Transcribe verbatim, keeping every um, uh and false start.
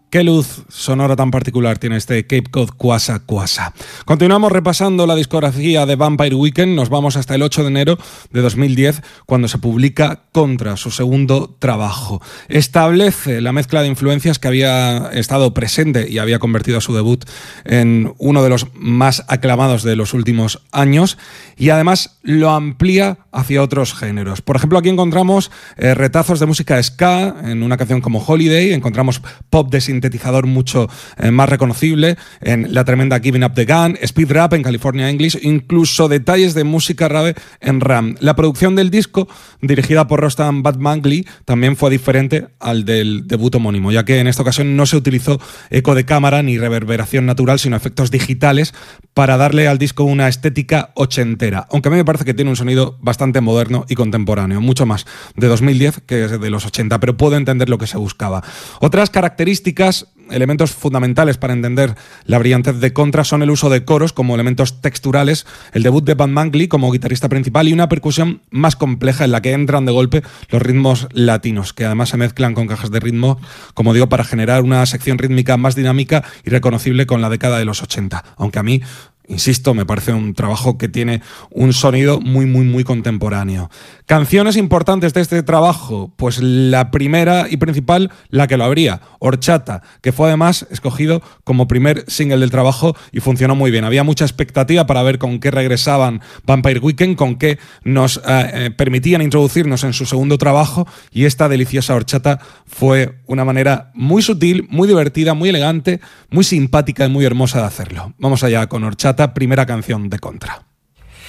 Qué luz sonora tan particular tiene este Cape Cod Kwassa Kwassa. Continuamos repasando la discografía de Vampire Weekend. Nos vamos hasta el ocho de enero de dos mil diez, cuando se publica Contra, su segundo trabajo. Establece la mezcla de influencias que había estado presente y había convertido a su debut en uno de los más aclamados de los últimos años, y además lo amplía hacia otros géneros. Por ejemplo, aquí encontramos eh, retazos de música ska en una canción como Holiday, encontramos pop de sintetizador mucho eh, más reconocible en la tremenda Giving Up the Gun, speed rap en California English, incluso detalles de música rave en Ram. La producción del disco, dirigida por Rostam Batmanglij, también fue diferente al del debut homónimo, ya que en esta ocasión no se utilizó eco de cámara ni reverberación natural, sino efectos digitales para darle al disco una estética ochentera, aunque a mí me parece que tiene un sonido bastante moderno y contemporáneo, mucho más de dos mil diez que de los ochenta, pero puedo entender lo que se buscaba. Otras características, elementos fundamentales para entender la brillantez de Contra, son el uso de coros como elementos texturales, el debut de Batmanglij como guitarrista principal y una percusión más compleja en la que entran de golpe los ritmos latinos, que además se mezclan con cajas de ritmo, como digo, para generar una sección rítmica más dinámica y reconocible con la década de los ochenta, aunque a mí, insisto, me parece un trabajo que tiene un sonido muy, muy, muy contemporáneo. Canciones importantes de este trabajo, pues la primera y principal, la que lo abría, Horchata, que fue además escogido como primer single del trabajo y funcionó muy bien. Había mucha expectativa para ver con qué regresaban Vampire Weekend, con qué nos eh, permitían introducirnos en su segundo trabajo, y esta deliciosa Horchata fue una manera muy sutil, muy divertida, muy elegante, muy simpática y muy hermosa de hacerlo. Vamos allá con Horchata, primera canción de Contra.